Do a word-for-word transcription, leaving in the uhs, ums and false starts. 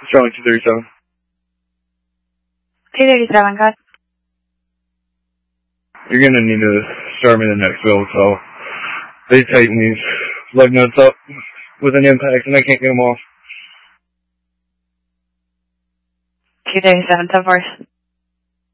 Charlie two thirty-seven. two thirty-seven, got. You're gonna need to start me the next build, so they tighten these lug nuts up with an impact and I can't get them off. two thirty-seven, ten four.